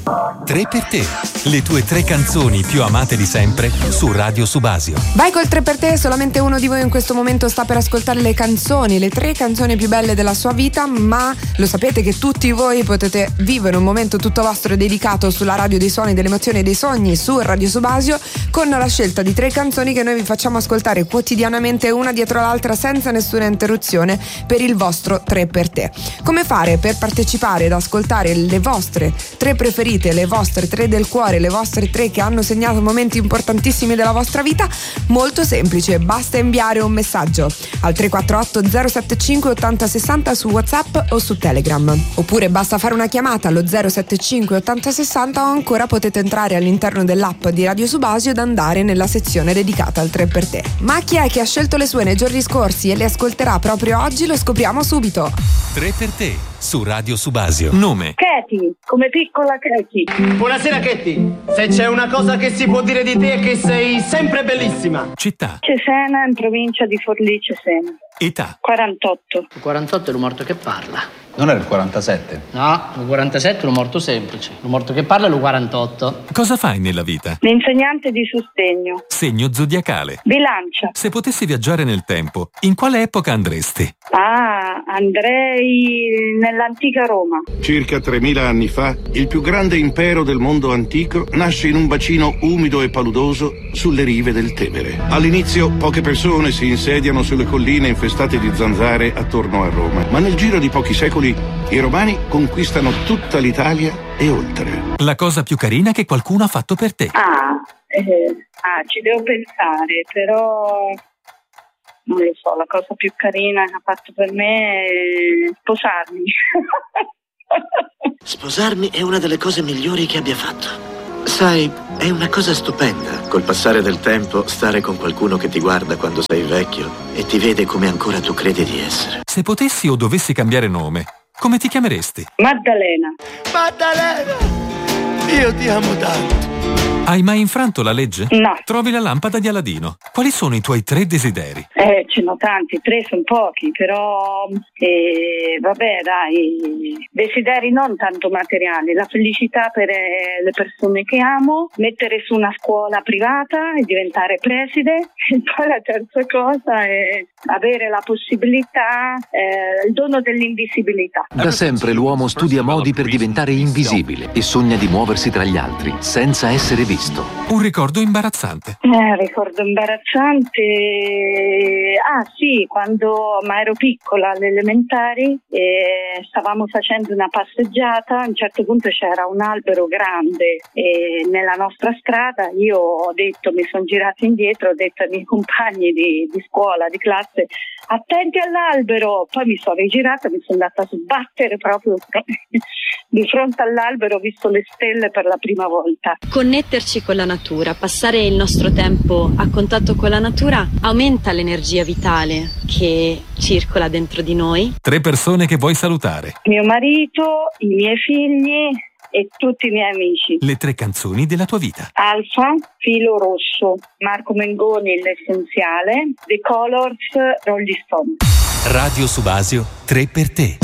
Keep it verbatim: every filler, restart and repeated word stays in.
tre per te, le tue tre canzoni più amate di sempre su Radio Subasio. Vai col tre per te, solamente uno di voi in questo momento sta per ascoltare le canzoni, le tre canzoni più belle della sua vita, ma lo sapete che tutti voi potete vivere un momento tutto vostro dedicato sulla radio dei suoni, delle emozioni e dei sogni su Radio Subasio con la scelta di tre canzoni che noi vi facciamo ascoltare quotidianamente una dietro l'altra senza nessuna interruzione per il vostro tre per te. Come fare per partecipare ed ascoltare le vostre tre preferite, le vostre tre del cuore, le vostre tre che hanno segnato momenti importantissimi della vostra vita? Molto semplice, basta inviare un messaggio al tre quattro otto zero sette cinque ottanta sessanta su WhatsApp o su Telegram, oppure basta fare una chiamata allo zero sette cinque ottanta sessanta, o ancora potete entrare all'interno dell'app di Radio Subasio ed andare nella sezione dedicata al tre per te. Ma chi è che ha scelto le sue nei giorni scorsi e le ascolterà proprio oggi? Lo scopriamo subito. tre per te su Radio Subasio. Nome: Katy, come piccola Katy. Buonasera Katy, se c'è una cosa che si può dire di te è che sei sempre bellissima. Città: Cesena, in provincia di Forlì Cesena. età: quarantotto. Il quarantotto è un morto che parla. Non era il quarantasette? No, il quarantasette è un morto semplice. Un morto che parla è il quarantotto. cosa fai nella vita? L'insegnante di sostegno. Segno zodiacale: Bilancia. se potessi viaggiare nel tempo, in quale epoca andresti? Ah, andrei nell'antica Roma. Circa tremila anni fa, il più grande impero del mondo antico nasce in un bacino umido e paludoso sulle rive del Tevere. All'inizio poche persone si insediano sulle colline infestate di zanzare attorno a Roma, ma nel giro di pochi secoli i romani conquistano tutta l'Italia e oltre. La cosa più carina che qualcuno ha fatto per te? Ah, eh, ah, ci devo pensare, però non lo so, la cosa più carina che ha fatto per me è sposarmi. Sposarmi è una delle cose migliori che abbia fatto. Sai, è una cosa stupenda, col passare del tempo, stare con qualcuno che ti guarda quando sei vecchio e ti vede come ancora tu credi di essere. Se potessi o dovessi cambiare nome, come ti chiameresti? Maddalena. Maddalena, io ti amo tanto. Hai mai infranto la legge? No. Trovi la lampada di Aladino. Quali sono i tuoi tre desideri? Eh, ce n'ho tanti, tre sono pochi, però eh, vabbè dai, desideri non tanto materiali, la felicità per eh, le persone che amo, mettere su una scuola privata e diventare preside, e poi la terza cosa è avere la possibilità, eh, il dono dell'invisibilità. Da sempre l'uomo studia modi per diventare invisibile e sogna di muoversi tra gli altri, senza essere visto. Un ricordo imbarazzante. Eh, ricordo imbarazzante. Ah sì, quando ma ero piccola alle elementari eh, stavamo facendo una passeggiata, a un certo punto c'era un albero grande eh, nella nostra strada. Io ho detto, mi sono girata indietro, ho detto ai miei compagni di, di scuola, di classe, attenti all'albero. Poi mi sono rigirata, mi sono andata a sbattere proprio di fronte all'albero, ho visto le stelle per la prima volta. Connetterci con la natura, passare il nostro tempo a contatto con la natura aumenta l'energia vitale che circola dentro di noi. Tre persone che vuoi salutare. Mio marito, i miei figli e tutti i miei amici. Le tre canzoni della tua vita. Alfa, Filo Rosso, Marco Mengoni, L'essenziale, The Colors, Rolling Stone. Radio Subasio, tre per te.